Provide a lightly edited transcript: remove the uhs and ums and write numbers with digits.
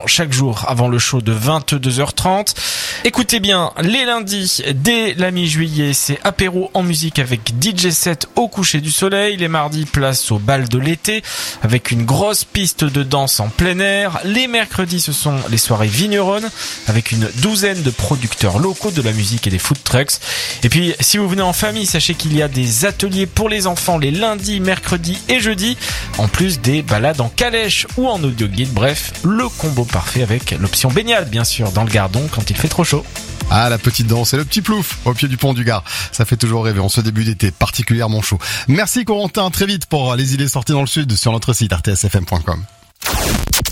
chaque jour avant le show de 22h30. Écoutez bien, les lundis, dès la mi-juillet, c'est apéro en musique avec DJ set au coucher du soleil. Les mardis, place au bal de l'été avec une grosse piste de danse en plein air. Les mercredis, ce sont les soirées vigneronnes avec une douzaine de producteurs locaux de la musique et des food trucks. Et puis, si vous venez en famille, sachez qu'il y a des ateliers pour les enfants les lundis, mercredis et jeudis, en plus des balades en calèche ou en audio guide. Bref, le combo parfait avec l'option baignade, bien sûr, dans le Gardon quand il fait trop chaud. Ah, la petite danse et le petit plouf au pied du pont du Gard. Ça fait toujours rêver en ce début d'été particulièrement chaud. Merci Corentin, très vite pour les idées sorties dans le sud sur notre site rtsfm.com.